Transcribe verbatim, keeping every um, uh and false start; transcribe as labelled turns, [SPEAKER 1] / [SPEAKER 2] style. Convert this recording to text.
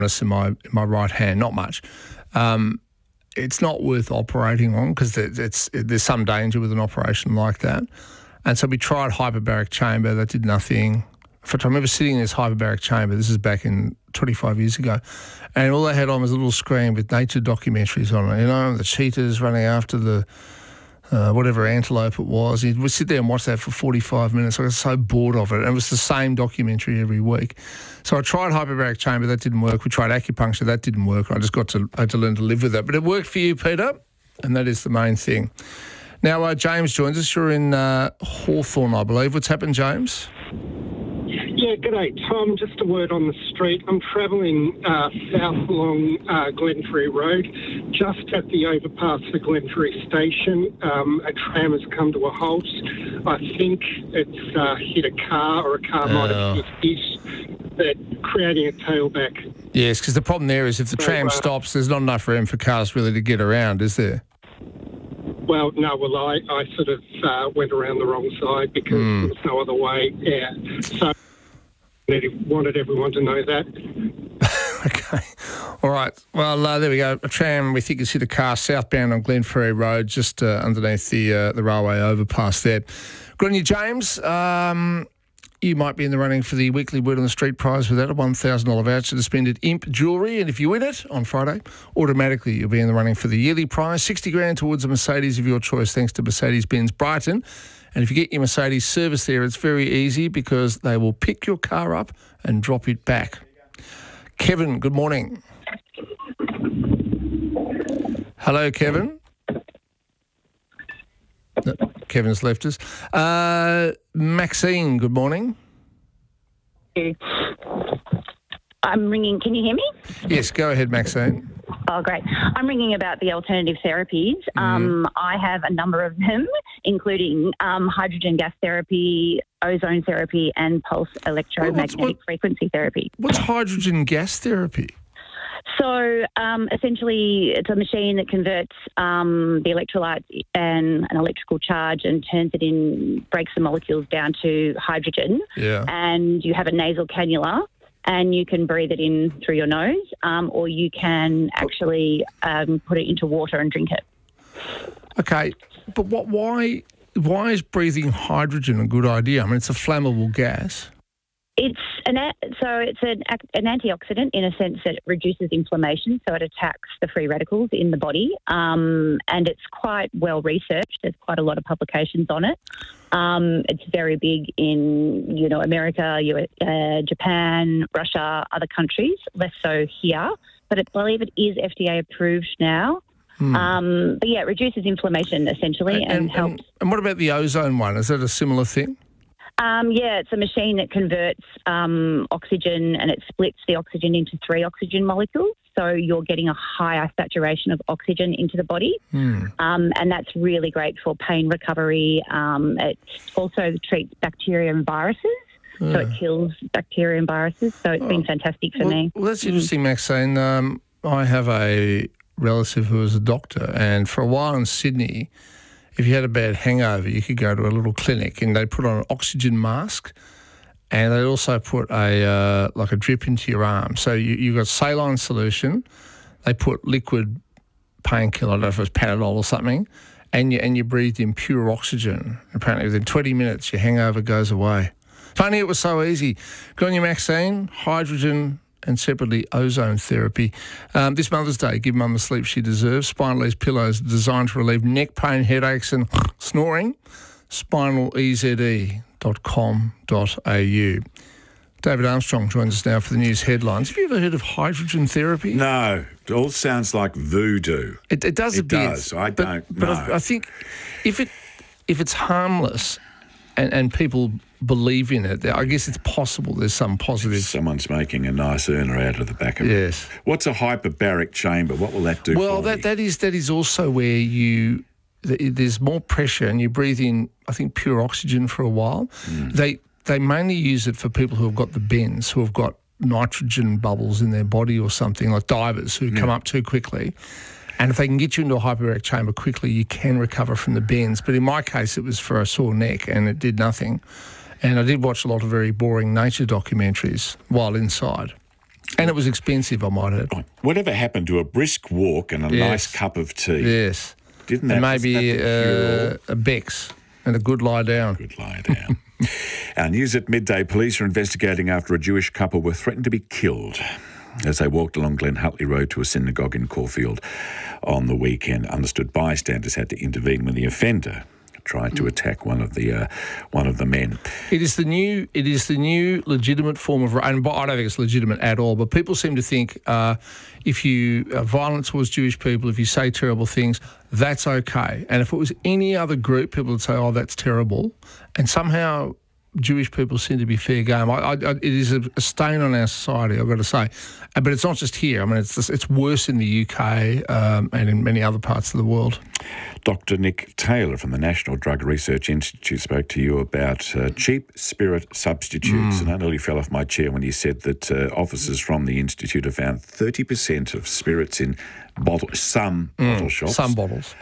[SPEAKER 1] in my in my right hand, not much. Um, it's not worth operating on because it's, it's it, there's some danger with an operation like that. And so we tried hyperbaric chamber. That did nothing. I remember sitting in this hyperbaric chamber. This is back in twenty-five years ago, and all they had on was a little screen with nature documentaries on it. You know, the cheetahs running after the uh, whatever antelope it was. You'd sit there and watch that for forty-five minutes. I was so bored of it. And it was the same documentary every week. So I tried hyperbaric chamber. That didn't work. We tried acupuncture. That didn't work. I just got to I had to learn to live with it. But it worked for you, Peter, and that is the main thing. Now, uh, James joins us. You're in uh, Hawthorn, I believe. What's happened, James?
[SPEAKER 2] Yeah, g'day, Tom. Just a word on the street. I'm travelling uh, south along uh, Glenferrie Road. Just at the overpass for Glenferrie Station, um, a tram has come to a halt. I think it's uh, hit a car, or a car
[SPEAKER 1] Oh.
[SPEAKER 2] might have hit it, but creating a tailback.
[SPEAKER 1] Yes, because the problem there is if the
[SPEAKER 2] So,
[SPEAKER 1] tram
[SPEAKER 2] uh,
[SPEAKER 1] stops, there's not enough room for cars really to get around, is there?
[SPEAKER 2] Well, no, well, I, I sort of uh, went around the wrong side because
[SPEAKER 1] Mm.
[SPEAKER 2] there was no other way. Yeah, so I wanted everyone to know that.
[SPEAKER 1] Okay. All right. Well, uh, there we go. A tram, we think, has hit a car southbound on Glenferrie Road, just uh, underneath the uh, the railway overpass there. Good on you, James. Um, you might be in the running for the weekly Word on the Street prize with that, a one thousand dollars voucher to spend at Imp Jewellery. And if you win it on Friday, automatically you'll be in the running for the yearly prize, sixty grand towards a Mercedes of your choice, thanks to Mercedes-Benz Brighton. And if you get your Mercedes service there, it's very easy because they will pick your car up and drop it back. Kevin, good morning. Hello, Kevin. No, Kevin's left us. Uh, Maxine, good morning.
[SPEAKER 3] I'm ringing. Can you hear me?
[SPEAKER 1] Yes, go ahead, Maxine.
[SPEAKER 3] Oh, great. I'm ringing about the alternative therapies. Um, I have a number of them, including um, hydrogen gas therapy, ozone therapy, and pulse electromagnetic
[SPEAKER 1] what-
[SPEAKER 3] frequency therapy.
[SPEAKER 1] What's hydrogen gas therapy?
[SPEAKER 3] So um, essentially, it's a machine that converts um, the electrolyte and an electrical charge and turns it in, breaks the molecules down to hydrogen.
[SPEAKER 1] Yeah.
[SPEAKER 3] And you have a nasal cannula, and you can breathe it in through your nose, um, or you can actually um, put it into water and drink it. Okay,
[SPEAKER 1] but what? Why? Why is breathing hydrogen a good idea? I mean, it's a flammable gas.
[SPEAKER 3] It's an a- so it's an, an antioxidant in a sense that it reduces inflammation, so it attacks the free radicals in the body, um, and it's quite well researched. There's quite a lot of publications on it. Um, it's very big in you know America, U S, uh, Japan, Russia, other countries. Less so here, but I believe it is F D A approved now.
[SPEAKER 1] Hmm.
[SPEAKER 3] Um, but yeah, it reduces inflammation essentially and,
[SPEAKER 1] and,
[SPEAKER 3] helps.
[SPEAKER 1] and, and what about the ozone one? Is that a similar thing?
[SPEAKER 3] Um, yeah, it's a machine that converts um, oxygen and it splits the oxygen into three oxygen molecules. So you're getting a higher saturation of oxygen into the body.
[SPEAKER 1] Hmm.
[SPEAKER 3] Um, and that's really great for pain recovery. Um, it also treats bacteria and viruses. So it kills bacteria and viruses. So it's
[SPEAKER 1] Oh.
[SPEAKER 3] been fantastic for
[SPEAKER 1] well,
[SPEAKER 3] me.
[SPEAKER 1] Well, that's interesting, Maxine. Um, I have a relative who is a doctor, and for a while in Sydney, if you had a bad hangover, you could go to a little clinic and they put on an oxygen mask, and they also put a uh, like a drip into your arm. So you you got saline solution. They put liquid painkiller. I don't know if it was Panadol or something, and you and you breathed in pure oxygen. Apparently, within twenty minutes, your hangover goes away. Funny, it was so easy. Good on you, Maxine. Hydrogen and separately ozone therapy. Um, this Mother's Day, give Mum the sleep she deserves. Spinal Ease pillows designed to relieve neck pain, headaches and snoring. spinal e z e dot com dot a u. David Armstrong joins us now for the news headlines. Have you ever heard of hydrogen therapy?
[SPEAKER 4] No, it all sounds like voodoo.
[SPEAKER 1] It, it does a
[SPEAKER 4] It
[SPEAKER 1] bit.
[SPEAKER 4] does. I
[SPEAKER 1] but,
[SPEAKER 4] don't
[SPEAKER 1] But
[SPEAKER 4] know.
[SPEAKER 1] I, I think if it if it's harmless and, and people believe in it, I guess it's possible there's some positive.
[SPEAKER 4] Someone's making a nice earner out of the back of
[SPEAKER 1] Yes.
[SPEAKER 4] it. What's a hyperbaric chamber? What will that do
[SPEAKER 1] Well,
[SPEAKER 4] for
[SPEAKER 1] that
[SPEAKER 4] me?
[SPEAKER 1] that is that is also where you th- there's more pressure and you breathe in, I think, pure oxygen for a while.
[SPEAKER 4] Mm.
[SPEAKER 1] They they mainly use it for people who have got the bends, who have got nitrogen bubbles in their body or something, like divers who come up too quickly. And if they can get you into a hyperbaric chamber quickly, you can recover from the bends. But in my case, it was for a sore neck and it did nothing. And I did watch a lot of very boring nature documentaries while inside. And it was expensive, I might add.
[SPEAKER 4] Right. Whatever happened to a brisk walk and a
[SPEAKER 1] Yes.
[SPEAKER 4] nice cup of tea?
[SPEAKER 1] Yes.
[SPEAKER 4] Didn't that
[SPEAKER 1] And
[SPEAKER 4] wasn't
[SPEAKER 1] maybe
[SPEAKER 4] that the cure-all?
[SPEAKER 1] uh, a Bex and a good lie down.
[SPEAKER 4] Good lie down. Our news at midday. Police are investigating after a Jewish couple were threatened to be killed as they walked along Glen Hutley Road to a synagogue in Caulfield on the weekend. Understood bystanders had to intervene when the offender tried to attack one of the uh, one of the men.
[SPEAKER 1] It is the new. It is the new legitimate form of, and I don't think it's legitimate at all. But people seem to think uh, if you uh, violence towards Jewish people, if you say terrible things, that's okay. And if it was any other group, people would say, "Oh, that's terrible." And somehow Jewish people seem to be fair game. I, I, it is a, a stain on our society, I've got to say. Uh, But it's not just here. I mean, it's it's worse in the U K um, and in many other parts of the world.
[SPEAKER 4] Doctor Nick Taylor from the National Drug Research Institute spoke to you about uh, cheap spirit substitutes.
[SPEAKER 1] Mm.
[SPEAKER 4] And I nearly fell off my chair when you said that uh, officers from the Institute have found thirty percent of spirits in bottle, some
[SPEAKER 1] Mm,
[SPEAKER 4] bottle shops
[SPEAKER 1] some bottles.